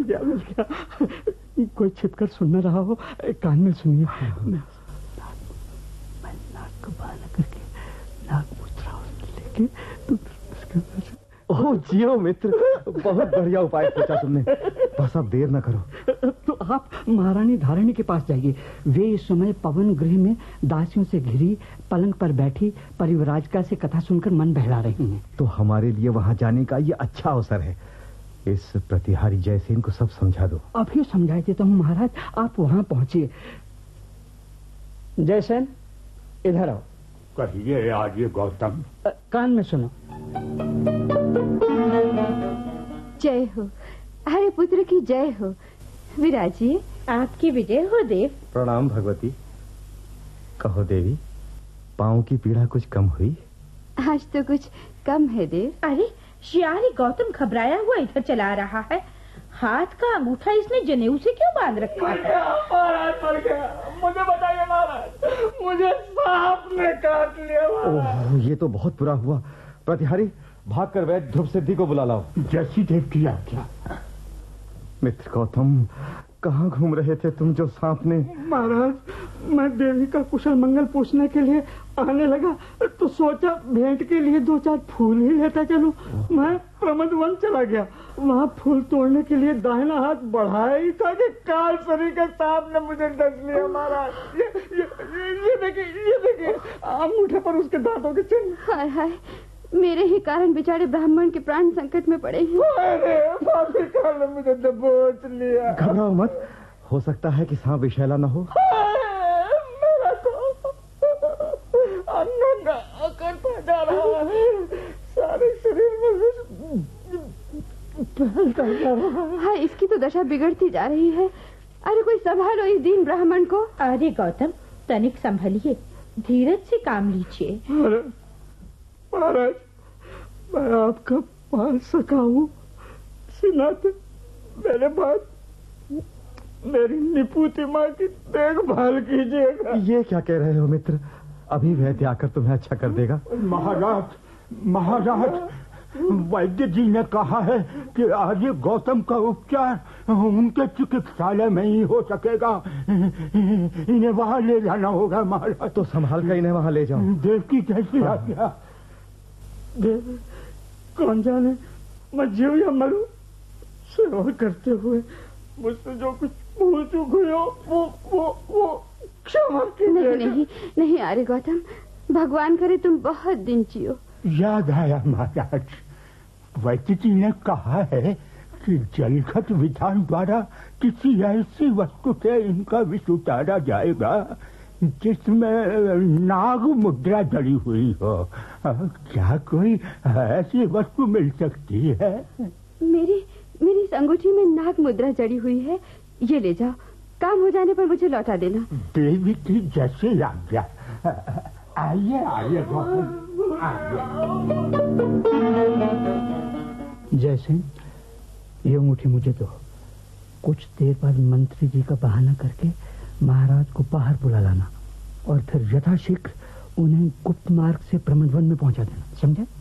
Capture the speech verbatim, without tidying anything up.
गया मिल गया। कोई छिपकर सुन न रहा हो, कान में सुनिए। मैं मैं नाक को बहाना करके नाक पूछ रहा हूँ, लेकिन तुम उसके ओह जियो मित्र, बहुत बढ़िया उपाय सोचा तुमने। बस अब देर न करो। तो आप महारानी धारिणी के पास जाइए। वे इस समय पवन गृह में दासियों से घिरी पलंग पर बैठी परिव्राजका से कथा सुनकर मन बहला रही हैं। तो हमारे लिए वहां जाने का ये अच्छा अवसर है। इस प्रतिहारी जयसेन को सब समझा दो। अभी समझाई देता हूँ महाराज, आप वहां पहुंचिए। जयसेन इधर आओ। कहिए आर्य गौतम। कान में सुनो। जय हो, हरे पुत्र की जय हो। विराजिए। आपकी विजय हो देव। प्रणाम भगवती। कहो देवी, पांव की पीड़ा कुछ कम हुई? आज तो कुछ कम है देव। अरे शियारी गौतम घबराया हुआ इधर चला रहा है। हाथ का अंगूठा इसने जनेऊ से क्यों बांध रखा है? महाराज मर गया। मुझे बताइए महाराज, मुझे सांप ने काट लिया। ओह, ये तो बहुत बुरा हुआ। प्रतिहारी भागकर वैद्य ध्रुव सिद्धि को बुला लाओ। जैसी देव की आज्ञा। मित्र गौतम, कहाँ घूम रहे थे तुम जो सांप ने? महाराज, मैं देवी का कुशल मंगल पूछने के लिए आने लगा तो सोचा भेंट के लिए दो चार फूल ही लेता चलूं। मैं प्रमद वन चला गया। वहाँ फूल तोड़ने के लिए दाहिना हाथ बढ़ाया ही था कि काल सरी के सांप ने मुझे डस लिया। महाराज, ये ये ये देखिए, ये देखिए अंगूठे पर उसके दांतों के चिन्ह। हाय हाय, मेरे ही कारण बेचारे ब्राह्मण के प्राण संकट में पड़े हैं। अरे काल ने मुझे दबोच लिया। घबराओ मत, हो सकता है कि सांप विषैला न हो। मेरा को नंगा करता जा रहा है, सारे शरीर में फैलता जा रहा है। हाँ, इसकी तो दशा बिगड़ती जा रही है। अरे कोई संभालो इस दीन ब्राह्मण को। अरे गौतम, तनिक संभलिए, धीरज से काम लीजिए। महाराज, मैं आपका पाल सका हूँ, सिनाते मेरे बाद मेरी निपुति माँ की देखभाल कीजिएगा। ये क्या कह रहे हो मित्र? अभी वैद्य आकर तुम्हें अच्छा कर देगा। महाराज, महाराज, वैद्य जी ने कहा है कि आर्य गौतम का उपचार उनके चिकित्सालय में ही हो सकेगा। इन्हें वहाँ ले जाना होगा महाराज। तो संभाल कर इन्हें वहाँ ले जाओ। देव की कैसी आज्ञा। देव, कौन जाने मैं जीव या मरूं, सेवा करते हुए मुझसे जो कुछ भूल चूक हुई हो वो वो वो क्षमा कीजिएगा। नहीं नहीं नहीं आर्य गौतम, भगवान करे तुम बहुत दिन जियो। याद आया महाराज, वैद्य जी ने कहा है कि जलखत विधान द्वारा किसी ऐसी वस्तु से इनका विष उतारा जाएगा जिसमें नाग मुद्रा जड़ी हुई हो। क्या कोई ऐसी वस्तु मिल सकती है? मेरी मेरी इस अंगूठी में नाग मुद्रा जड़ी हुई है, ये ले जाओ। काम हो जाने पर मुझे लौटा देना। देवी की जैसे आज्ञा। आइए आइए गौतम, आइए। जैसे ये अंगूठी मुझे दो। कुछ देर बाद मंत्री जी का बहाना करके महाराज को बाहर बुला लाना और फिर यथाशीघ्र उन्हें गुप्त मार्ग से प्रमदवन में पहुंचा देना, समझे?